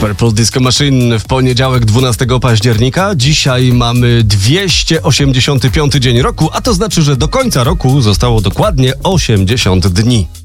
Purple Disco Machine w poniedziałek 12 października. Dzisiaj mamy 285 dzień roku, a to znaczy, że do końca roku zostało dokładnie 80 dni.